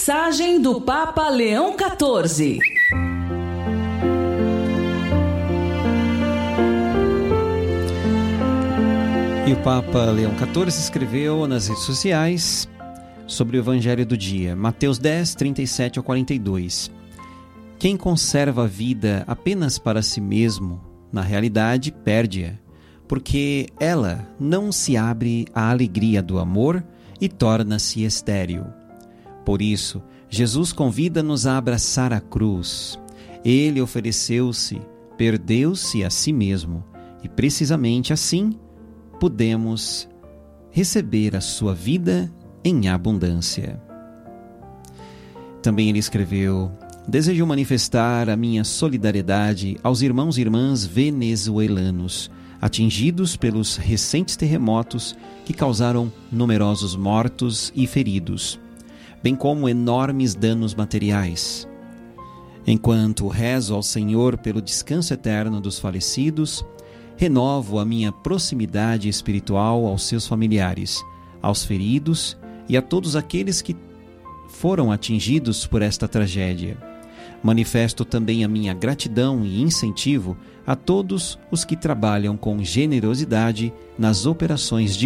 Mensagem do Papa Leão XIV. E o Papa Leão XIV escreveu nas redes sociais sobre o Evangelho do dia, Mateus 10, 37 ao 42. Quem conserva a vida apenas para si mesmo, na realidade, perde-a, porque ela não se abre à alegria do amor e torna-se estéril. Por isso, Jesus convida-nos a abraçar a cruz. Ele ofereceu-se, perdeu-se a si mesmo, e precisamente assim, podemos receber a sua vida em abundância. Também ele escreveu: desejo manifestar a minha solidariedade aos irmãos e irmãs venezuelanos, atingidos pelos recentes terremotos que causaram numerosos mortos e feridos, bem como enormes danos materiais. Enquanto rezo ao Senhor pelo descanso eterno dos falecidos, renovo a minha proximidade espiritual aos seus familiares, aos feridos e a todos aqueles que foram atingidos por esta tragédia. Manifesto também a minha gratidão e incentivo a todos os que trabalham com generosidade nas operações de